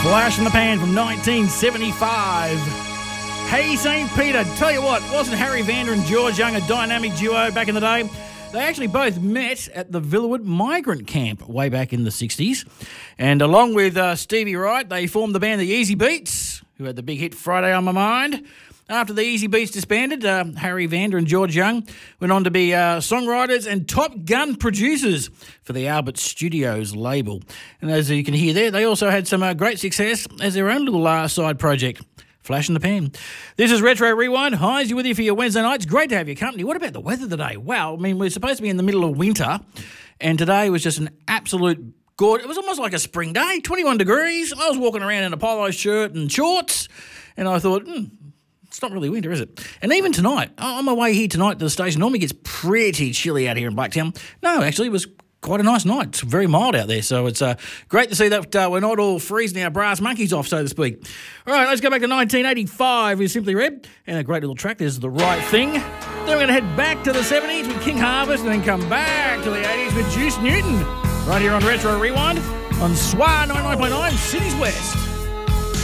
Flash in the Pan from 1975. Hey St. Peter, tell you what, wasn't Harry Vander and George Young a dynamic duo back in the day? They actually both met at the Villawood Migrant Camp way back in the 60s. And along with Stevie Wright, they formed the band The Easy Beats, who had the big hit Friday on My Mind. After the Easy Beats disbanded, Harry Vander and George Young went on to be songwriters and Top Gun producers for the Albert Studios label. And as you can hear there, they also had some great success as their own little side project. Flash in the pan. This is Retro Rewind. Hi's you with you for your Wednesday night. It's great to have your company. What about the weather today? Wow, I mean, we're supposed to be in the middle of winter, and today was just an absolute good. It was almost like a spring day, 21 degrees. I was walking around in a polo shirt and shorts, and I thought, it's not really winter, is it? And even tonight, on my way here tonight to the station, normally gets pretty chilly out here in Blacktown. No, actually, it was quite a nice night. It's very mild out there, so it's great to see that we're not all freezing our brass monkeys off, so to speak. All right, let's go back to 1985 with Simply Red, and a great little track. There's The Right Thing. Then we're going to head back to the 70s with King Harvest, and then come back to the 80s with Juice Newton, right here on Retro Rewind on SWA 99.9 Cities West.